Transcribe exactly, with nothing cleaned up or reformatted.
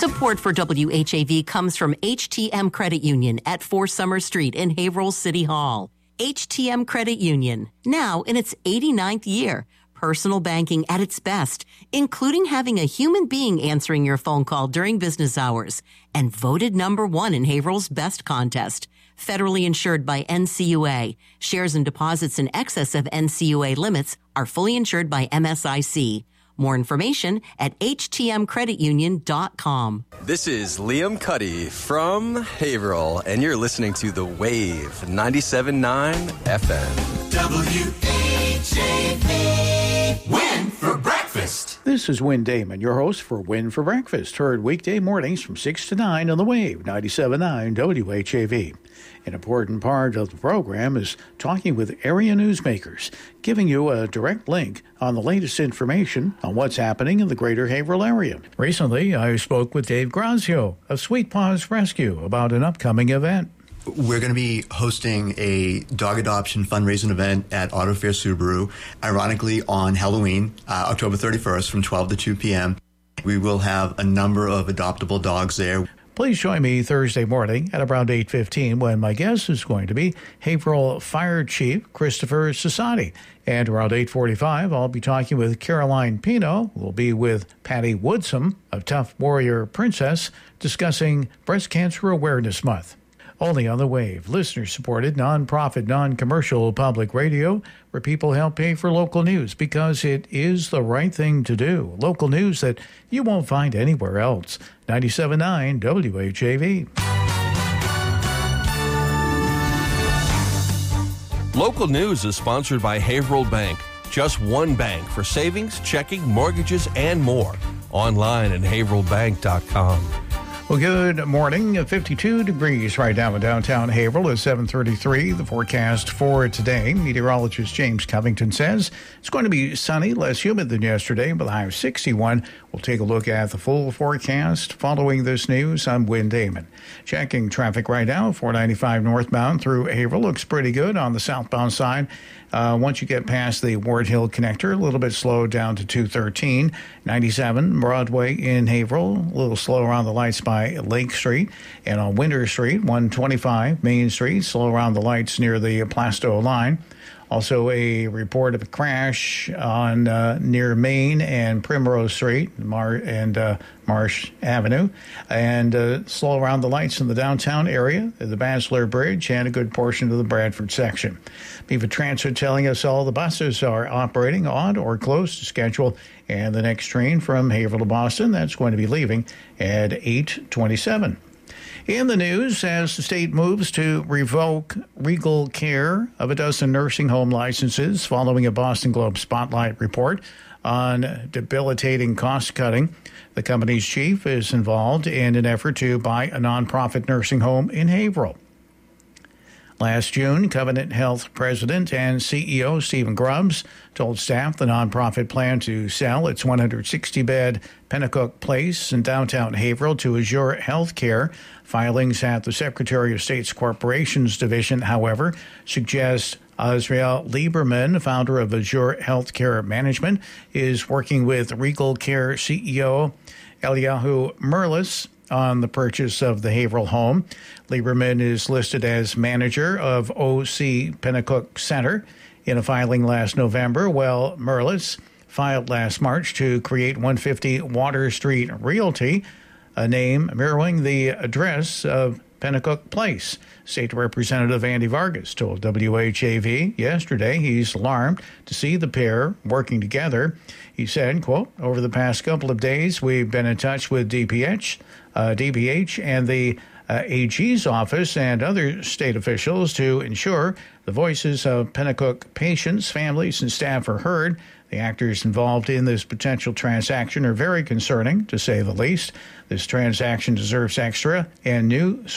Support for W H A V comes from H T M Credit Union at four Summer Street in Haverhill City Hall. H T M Credit Union, now in its eighty-ninth year. Personal banking at its best, including having a human being answering your phone call during business hours, and voted number one in Haverhill's Best Contest. Federally insured by N C U A. Shares and deposits in excess of N C U A limits are fully insured by M S I C. More information at H T M credit union dot com. This is Liam Cuddy from Haverhill, and you're listening to The Wave, ninety-seven point nine F M. W H A V. Win for breakfast. This is Win Damon, your host for Win for Breakfast, heard weekday mornings from six to nine on The Wave, ninety-seven point nine W H A V. An important part of the program is talking with area newsmakers, giving you a direct link on the latest information on what's happening in the greater Haverhill area. Recently, I spoke with Dave Grazio of Sweet Paws Rescue about an upcoming event. We're going to be hosting a dog adoption fundraising event at Auto Fair Subaru, ironically on Halloween, uh, October thirty-first from twelve to two p.m. We will have a number of adoptable dogs there. Please join me Thursday morning at around eight fifteen when my guest is going to be Haverhill Fire Chief Christopher Sassati. And around eight forty-five, I'll be talking with Caroline Pino, who will be with Patty Woodsum of Tough Warrior Princess, discussing Breast Cancer Awareness Month. Only on The Wave, listener-supported, non-profit, non-commercial public radio where people help pay for local news because it is the right thing to do. Local news that you won't find anywhere else. ninety-seven point nine W H A V. Local news is sponsored by Haverhill Bank. Just one bank for savings, checking, mortgages, and more. Online at haverhill bank dot com. Well, good morning. fifty-two degrees right now in downtown Haverhill at seven thirty-three. The forecast for today, meteorologist James Covington says it's going to be sunny, less humid than yesterday, with a high of sixty-one. We'll take a look at the full forecast following this news. I'm Win Damon. Checking traffic right now, four ninety-five northbound through Haverhill. Looks pretty good on the southbound side. Uh, once you get past the Ward Hill connector, a little bit slow down to two thirteen. ninety-seven Broadway in Haverhill, a little slow around the lights by Lake Street. And on Winter Street, one twenty-five Main Street, slow around the lights near the Plasto line. Also a report of a crash on uh, near Main and Primrose Street Mar- and uh, Marsh Avenue. And uh, slow around the lights in the downtown area, the Basler Bridge, and a good portion of the Bradford section. Beaver Transit telling us all the buses are operating on or close to schedule. And the next train from Haverhill to Boston, that's going to be leaving at eight twenty-seven. In the news, as the state moves to revoke Regal Care of a dozen nursing home licenses following a Boston Globe Spotlight report on debilitating cost-cutting, the company's chief is involved in an effort to buy a nonprofit nursing home in Haverhill. Last June, Covenant Health President and C E O Stephen Grubbs told staff the nonprofit planned to sell its one hundred sixty bed Pennacook Place in downtown Haverhill to Azure Healthcare. Filings at the Secretary of State's Corporations Division, however, suggest Azrael Lieberman, founder of Azure Healthcare Management, is working with Regal Care C E O Eliyahu Merlis on the purchase of the Haverhill home. Lieberman is listed as manager of O C Pennacook Center in a filing last November, while Merlis filed last March to create one fifty Water Street Realty, a name mirroring the address of Pennacook Place. State Representative Andy Vargas told W H A V yesterday he's alarmed to see the pair working together. He said, quote, over the past couple of days, we've been in touch with D P H, uh, D P H and the uh, A G's office and other state officials to ensure the voices of Pennacook patients, families, and staff are heard. The actors involved in this potential transaction are very concerning, to say the least. This transaction deserves extra and new